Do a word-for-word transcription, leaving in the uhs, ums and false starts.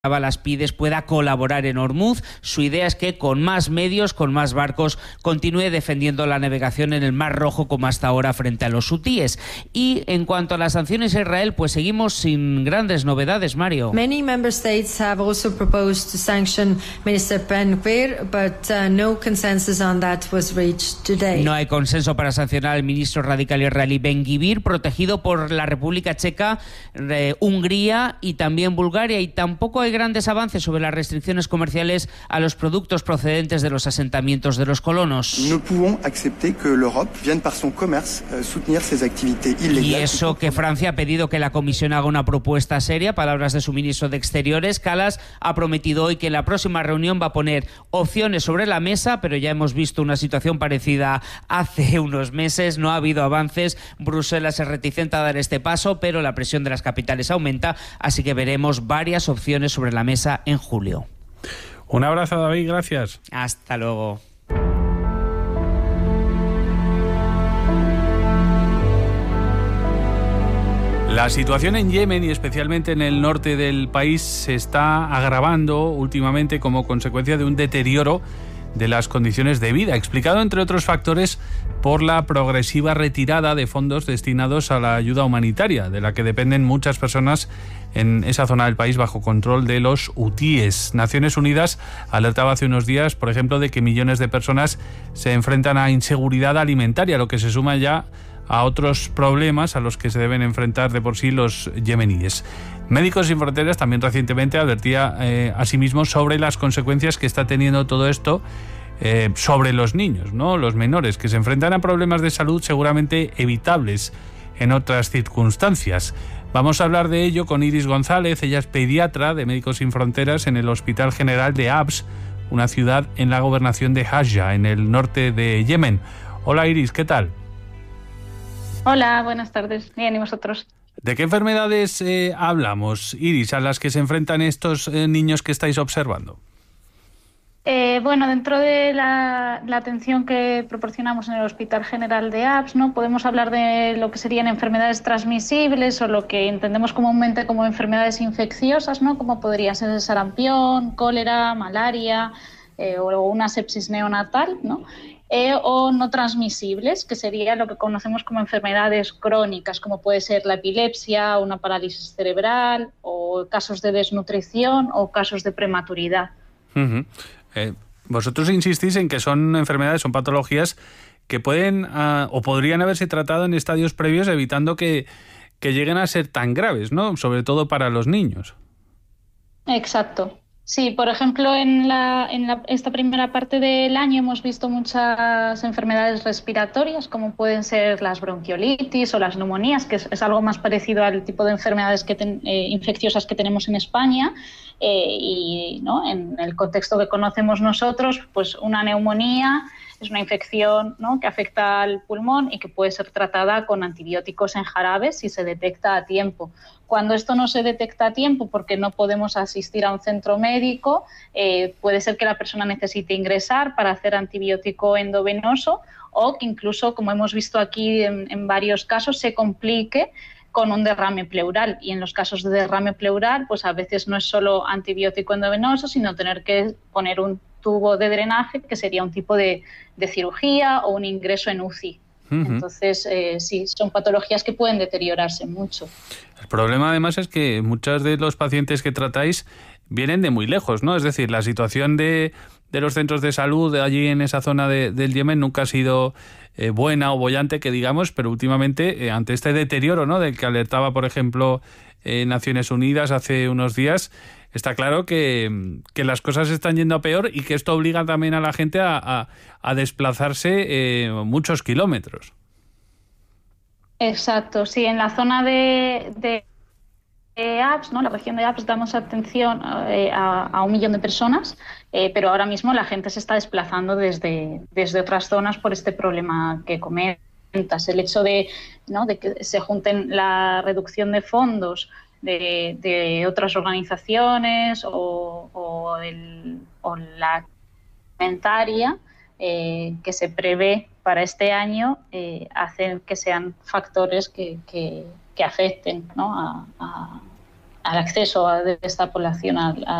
Balas-Pides pueda colaborar en Ormuz. Su idea es que con más medios, con más barcos, continúe defendiendo la navegación en el Mar Rojo como hasta ahora frente a los hutíes. Y en cuanto a las sanciones a Israel, pues seguimos sin grandes novedades, Mario. Many member states have also proposed to sanction Minister Ben-Gvir, but uh, no consensus on that was reached today. No hay consenso para sancionar al ministro radical israelí Ben-Gvir, protegido por la República Checa, eh, Hungría y también Bulgaria, y tampoco hay grandes avances sobre las restricciones comerciales a los productos procedentes de los asentamientos de los colonos. No podemos aceptar que l'Europe vienne par son comercio soutenir ces activités illégales. Y eso que Francia ha pedido que la Comisión haga una propuesta seria, palabras de su ministro de Exteriores. Kallas ha prometido hoy que en la próxima reunión va a poner opciones sobre la mesa, pero ya hemos visto una situación parecida hace unos meses. No ha habido avances. Bruselas es reticente a dar este paso, pero la presión de las capitales aumenta, así que veremos varias opciones sobre la mesa en julio. Un abrazo, David, gracias. Hasta luego. La situación en Yemen y especialmente en el norte del país se está agravando últimamente como consecuencia de un deterioro de las condiciones de vida, explicado entre otros factores por la progresiva retirada de fondos destinados a la ayuda humanitaria, de la que dependen muchas personas en esa zona del país bajo control de los hutíes. Naciones Unidas alertaba hace unos días, por ejemplo, de que millones de personas se enfrentan a inseguridad alimentaria, lo que se suma ya a otros problemas a los que se deben enfrentar de por sí los yemeníes. Médicos Sin Fronteras también recientemente advertía eh, asimismo sobre las consecuencias que está teniendo todo esto eh, sobre los niños, ¿no? Los menores, que se enfrentan a problemas de salud seguramente evitables en otras circunstancias. Vamos a hablar de ello con Iris González. Ella es pediatra de Médicos Sin Fronteras en el Hospital General de Abs, una ciudad en la gobernación de Hajja, en el norte de Yemen. Hola Iris, ¿qué tal? Hola, buenas tardes. Bien, ¿y vosotros? ¿De qué enfermedades eh, hablamos, Iris, a las que se enfrentan estos eh, niños que estáis observando? Eh, bueno, dentro de la, la atención que proporcionamos en el Hospital General de Abs, ¿no? Podemos hablar de lo que serían enfermedades transmisibles o lo que entendemos comúnmente como enfermedades infecciosas, ¿no? Como podría ser el sarampión, cólera, malaria eh, o una sepsis neonatal, ¿no? Eh, o no transmisibles, que sería lo que conocemos como enfermedades crónicas, como puede ser la epilepsia, una parálisis cerebral, o casos de desnutrición o casos de prematuridad. Uh-huh. Eh, vosotros insistís en que son enfermedades, son patologías que pueden uh, o podrían haberse tratado en estadios previos, evitando que, que lleguen a ser tan graves, ¿no? Sobre todo para los niños. Exacto. Sí, por ejemplo, en, la, en la, esta primera parte del año hemos visto muchas enfermedades respiratorias, como pueden ser las bronquiolitis o las neumonías, que es, es algo más parecido al tipo de enfermedades que ten, eh, infecciosas que tenemos en España. Eh, y ¿no? En el contexto que conocemos nosotros, pues una neumonía es una infección, ¿no? que afecta al pulmón y que puede ser tratada con antibióticos en jarabe si se detecta a tiempo. Cuando esto no se detecta a tiempo porque no podemos asistir a un centro médico, eh, puede ser que la persona necesite ingresar para hacer antibiótico endovenoso o que incluso, como hemos visto aquí en, en varios casos, se complique con un derrame pleural. Y en los casos de derrame pleural, pues a veces no es solo antibiótico endovenoso, sino tener que poner un tubo de drenaje, que sería un tipo de, de cirugía o un ingreso en U C I. Uh-huh. Entonces, eh, sí, son patologías que pueden deteriorarse mucho. El problema, además, es que muchos de los pacientes que tratáis vienen de muy lejos, ¿no? Es decir, la situación de, de los centros de salud de allí en esa zona de, del Yemen nunca ha sido eh, buena o boyante, que digamos, pero últimamente, eh, ante este deterioro, ¿no? del que alertaba, por ejemplo, eh, Naciones Unidas hace unos días, está claro que, que las cosas están yendo a peor y que esto obliga también a la gente a, a, a desplazarse eh, muchos kilómetros. Exacto, sí, en la zona de, de, de Abs, ¿no? La región de Abs, damos atención eh, a, a un millón de personas, eh, pero ahora mismo la gente se está desplazando desde, desde otras zonas por este problema que comentas. El hecho de, ¿no? de que se junten la reducción de fondos De, de otras organizaciones o, o, el, o la alimentaria eh, que se prevé para este año eh, hacen que sean factores que, que, que afecten, ¿no? a, a, al acceso de esta población al,